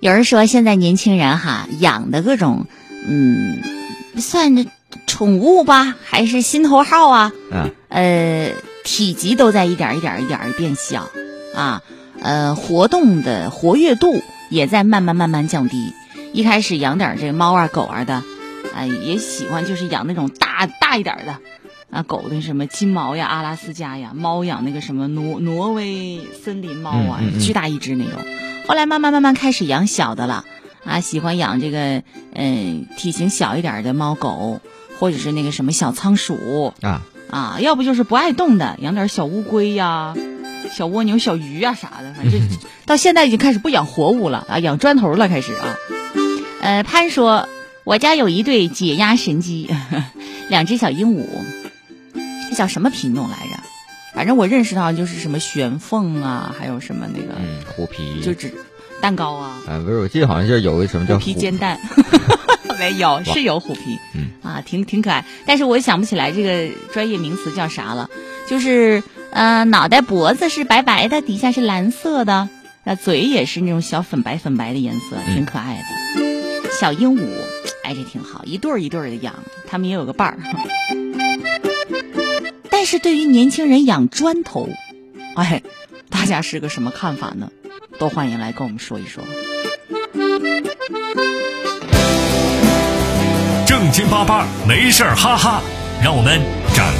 有人说现在年轻人哈养的各种算宠物吧，还是心头好啊？体积都在一点一点变小啊，活动的活跃度也在慢慢降低。一开始养点这猫啊狗啊的，也喜欢就是养那种大一点的啊，狗的什么金毛呀、阿拉斯加呀，猫养那个什么挪威森林猫啊，巨大一只那种。后来慢慢开始养小的了啊，喜欢养这个体型小一点的猫狗，或者是那个什么小仓鼠啊，要不就是不爱动的，养点小乌龟呀、小蜗牛、小鱼啊啥的，反正到现在已经开始不养活物了啊，养砖头了开始啊。潘说我家有一对解压神鸡，2只小鹦鹉，这叫什么品种来着？反正我认识到就是什么玄凤啊，还有什么那个虎皮， 就指蛋糕啊。 不是，我记得好像是有个什么叫虎皮煎蛋，没有，是有虎皮，挺可爱，但是我想不起来这个专业名词叫啥了。就是脑袋脖子是白白的，底下是蓝色的，嘴也是那种小粉白的颜色，挺可爱的。小鹦鹉，这挺好，一对一对的养，他们也有个伴儿。但是对于年轻人养砖头，大家是个什么看法呢？都欢迎来跟我们说一说。 正经八八，没事哈哈，让我们展